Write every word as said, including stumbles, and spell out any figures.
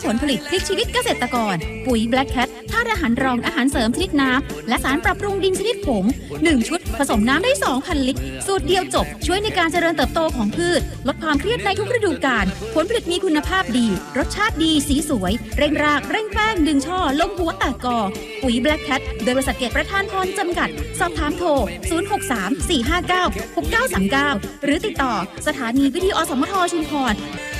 ผลผลิตพลิกชีวิตเกษตรกรปุ๋ย Black Cat ธาตุอาหารรองอาหารเสริมชนิดน้ำและสารปรับปรุงดินชนิดผงหนึ่งชุดผสมน้ำได้ สองพัน ลิตรสูตรเดียวจบช่วยในการเจริญเติบโตของพืชลดความเครียดในทุกฤดูกาลผลผลิตมีคุณภาพดีรสชาติดีสีสวยเร่งรากเร่งแป้งดึงช่อลงหัวแตกกอปุ๋ย Black Cat โดยบริษัทเกษตรประทานพรจำกัดสอบถามโทรศูนย์ หก สาม สี่ ห้า เก้า หก เก้า สาม เก้าหรือติดต่อสถานีวิทยุอสมทชุมพร